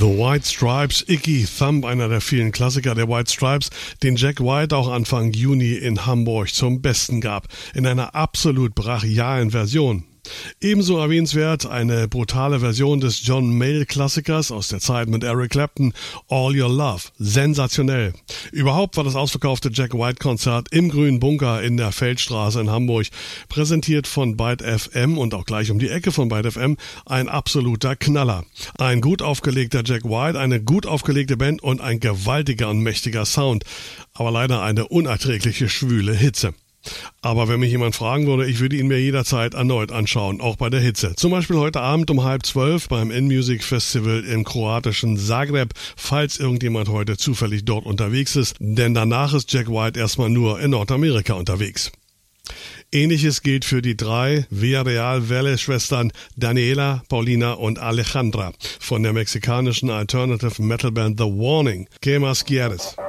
The White Stripes, Icky Thump, einer der vielen Klassiker der White Stripes, den Jack White auch Anfang Juni in Hamburg zum Besten gab, in einer absolut brachialen Version. Ebenso erwähnenswert eine brutale Version des John Mayall-Klassikers aus der Zeit mit Eric Clapton, All Your Love. Sensationell. Überhaupt war das ausverkaufte Jack White-Konzert im Grünen Bunker in der Feldstraße in Hamburg, präsentiert von Byte FM und auch gleich um die Ecke von Byte FM, ein absoluter Knaller. Ein gut aufgelegter Jack White, eine gut aufgelegte Band und ein gewaltiger und mächtiger Sound. Aber leider eine unerträgliche schwüle Hitze. Aber wenn mich jemand fragen würde, ich würde ihn mir jederzeit erneut anschauen, auch bei der Hitze. Zum Beispiel heute Abend um 11:30 beim In-Music Festival im kroatischen Zagreb, falls irgendjemand heute zufällig dort unterwegs ist, denn danach ist Jack White erstmal nur in Nordamerika unterwegs. Ähnliches gilt für die 3 Villarreal-Vélez-Schwestern Daniela, Paulina und Alejandra von der mexikanischen Alternative Metal Band The Warning. ¿Qué más quieres?